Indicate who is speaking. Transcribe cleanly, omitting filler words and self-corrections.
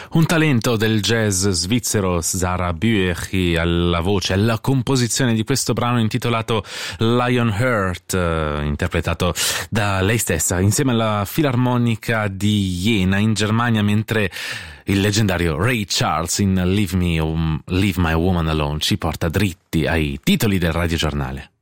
Speaker 1: Un talento del jazz svizzero, Sarah Buechi, alla voce e alla composizione di questo brano intitolato Lionheart, interpretato da lei stessa insieme alla Filarmonica di Jena in Germania, mentre il leggendario Ray Charles in Leave My Woman Alone ci porta dritti ai titoli del radiogiornale.